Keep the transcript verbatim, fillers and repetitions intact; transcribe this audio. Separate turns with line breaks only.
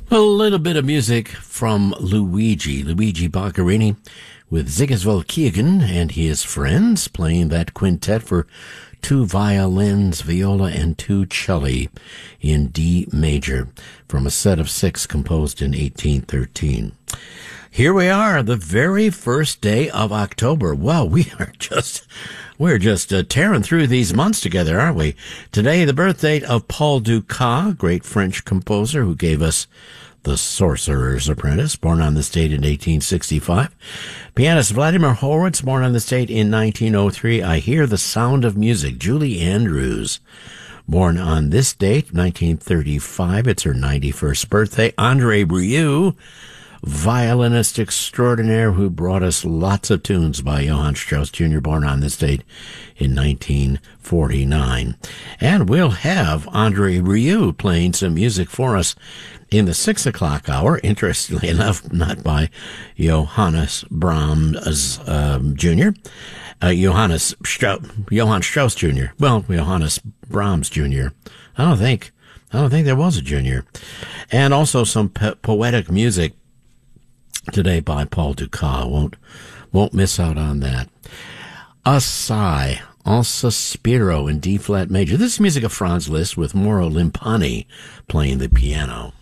A little bit of music from Luigi, Luigi Boccherini, with Sigismund Keegan and his friends playing that quintet for two violins, viola, and two celli in D major from a set of six composed in eighteen thirteen. Here we are, the very first day of October. Wow, we are just, we're just uh, tearing through these months together, aren't we? Today, the birth date of Paul Dukas, great French composer who gave us The Sorcerer's Apprentice, born on this date in eighteen sixty-five. Pianist Vladimir Horowitz, born on this date in nineteen oh three. I Hear the Sound of Music, Julie Andrews, born on this date, nineteen thirty-five. It's her ninety-first birthday. Andre Rieu, violinist extraordinaire who brought us lots of tunes by Johann Strauss Junior, born on this date in nineteen forty-nine. And we'll have Andre Rieu playing some music for us in the six o'clock hour, interestingly enough, not by Johannes Brahms um, Junior, uh, Johannes Strauss, Johann Strauss Junior Well, Johannes Brahms Junior I don't think, I don't think there was a junior. And also some po- poetic music today by Paul Dukas. Won't, won't miss out on that. A Sigh, Un Sospiro in D-flat major. This is music of Franz Liszt with Mauro Limpani playing the piano.